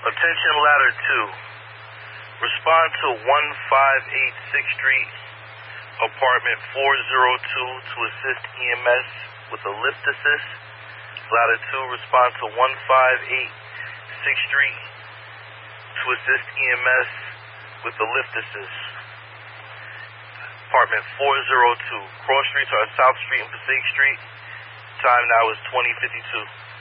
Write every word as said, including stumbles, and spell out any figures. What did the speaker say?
Attention ladder two. Respond to one five eight sixth Street, apartment four oh two to assist E M S with a lift assist. Ladder two, respond to one five eight sixth Street to assist E M S with the lift assist. Apartment four oh two. Cross streets are South Street and Passaic Street. Time now is twenty fifty-two.